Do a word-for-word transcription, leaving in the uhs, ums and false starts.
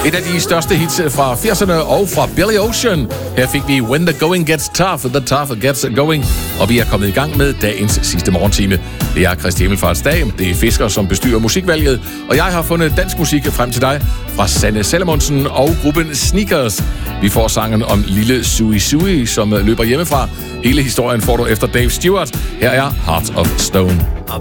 Et af de største hits fra firserne og fra Billy Ocean. Her fik vi When the Going Gets Tough, The Tough Gets Going. Og vi er kommet i gang med dagens sidste morgentime. Det er Kristi Himmelfarts dag. Det er Fisker, som bestyrer musikvalget. Og jeg har fundet dansk musik frem til dig fra Sanne Salomonsen og gruppen Sneakers. Vi får sangen om lille Sui Sui, som løber hjemmefra. Hele historien får du efter Dave Stewart. Her er Heart of Stone. I've